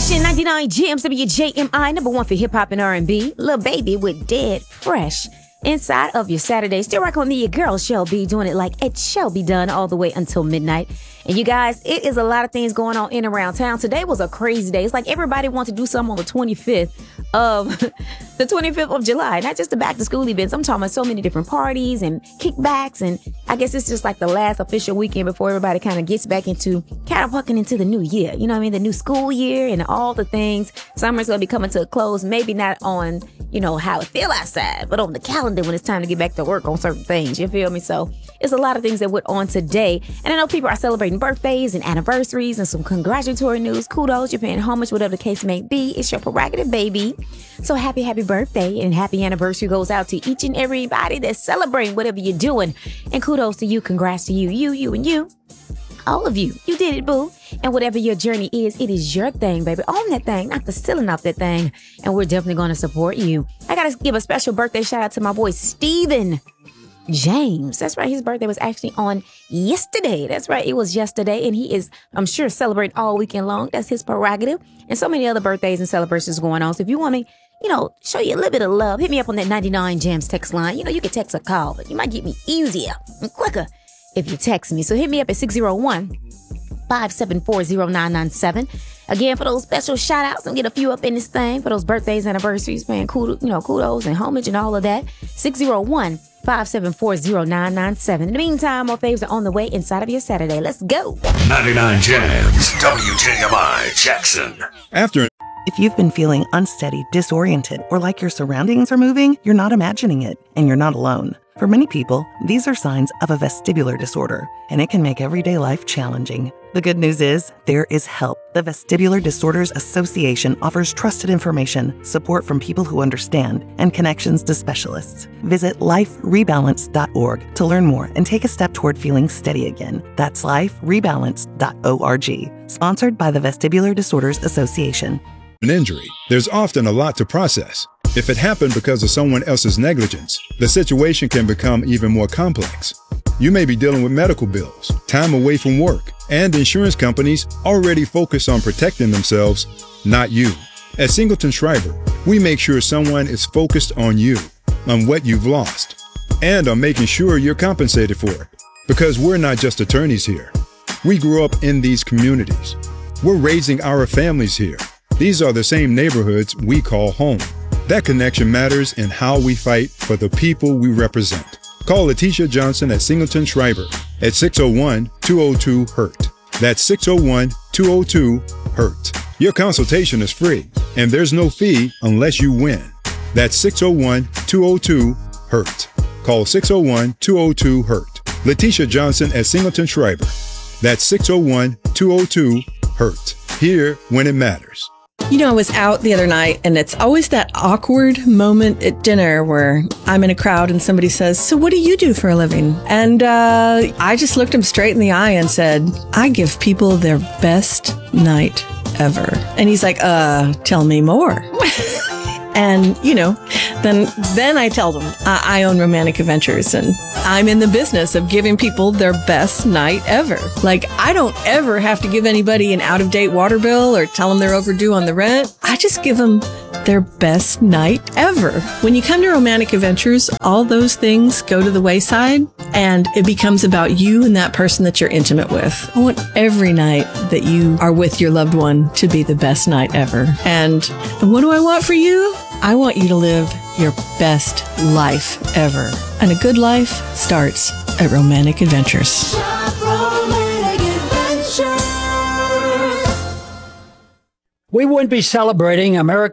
Station 99 Gems, WJMI, number one for hip hop and R&B. Lil Baby with Dead Fresh. Inside of your Saturday, still rock on your girl Shelby, doing it like it shall be done all the way until midnight. And you guys, it is a lot of things going on in and around town. Today was a crazy day. It's like everybody wants to do something on the 25th of July. Not just the back to school events. I'm talking about so many different parties and kickbacks. And I guess it's just like the last official weekend before everybody kind of gets back into catapulting into the new year. You know what I mean? The new school year and all the things. Summer's going to be coming to a close. Maybe not on, how it feel outside, but on the calendar when it's time to get back to work on certain things. You feel me? So it's a lot of things that went on today. And I know people are celebrating birthdays and anniversaries and some congratulatory news. Kudos, you're paying homage, whatever the case may be. It's your prerogative, baby. So happy birthday and happy anniversary goes out to each and everybody that's celebrating whatever you're doing. And kudos to you. Congrats to you, and you. All of you. You did it, boo. And whatever your journey is, it is your thing, baby. Own that thing, not the stealing off that thing. And we're definitely going to support you. I got to give a special birthday shout out to my boy, Steven James. That's right. His birthday was actually on yesterday. That's right. It was yesterday. And he is, I'm sure, celebrating all weekend long. That's his prerogative. And so many other birthdays and celebrations going on. So if you want me, show you a little bit of love, hit me up on that 99 Gems text line. You can text or call, but you might get me easier and quicker if you text me. So hit me up at 601-574-0997. Again, for those special shout outs, I'm get a few up in this thing for those birthdays, anniversaries, man, kudos and homage and all of that. 601-574-0997. In the meantime, more faves are on the way inside of your Saturday. Let's go. 99 Gems, WJMI, Jackson. If you've been feeling unsteady, disoriented, or like your surroundings are moving, you're not imagining it, and you're not alone. For many people, these are signs of a vestibular disorder, and it can make everyday life challenging. The good news is, there is help. The Vestibular Disorders Association offers trusted information, support from people who understand, and connections to specialists. Visit liferebalance.org to learn more and take a step toward feeling steady again. That's liferebalance.org. Sponsored by the Vestibular Disorders Association. An injury, there's often a lot to process. If it happened because of someone else's negligence, the situation can become even more complex. You may be dealing with medical bills, time away from work, and insurance companies already focus on protecting themselves, not you. At Singleton Schreiber, we make sure someone is focused on you, on what you've lost, and on making sure you're compensated for it. Because we're not just attorneys here. We grew up in these communities. We're raising our families here. These are the same neighborhoods we call home. That connection matters in how we fight for the people we represent. Call Letitia Johnson at Singleton Schreiber at 601-202-HURT. That's 601-202-HURT. Your consultation is free, and there's no fee unless you win. That's 601-202-HURT. Call 601-202-HURT. Letitia Johnson at Singleton Schreiber. That's 601-202-HURT. Here when it matters. I was out the other night, and it's always that awkward moment at dinner where I'm in a crowd and somebody says, "So what do you do for a living?" And I just looked him straight in the eye and said, "I give people their best night ever." And he's like, tell me more." And, then I tell them I own Romantic Adventures and I'm in the business of giving people their best night ever. Like, I don't ever have to give anybody an out-of-date water bill or tell them they're overdue on the rent. I just give them their best night ever. When you come to Romantic Adventures, all those things go to the wayside and it becomes about you and that person that you're intimate with. I want every night that you are with your loved one to be the best night ever. And what do I want for you? I want you to live your best life ever. And a good life starts at Romantic Adventures. We wouldn't be celebrating America's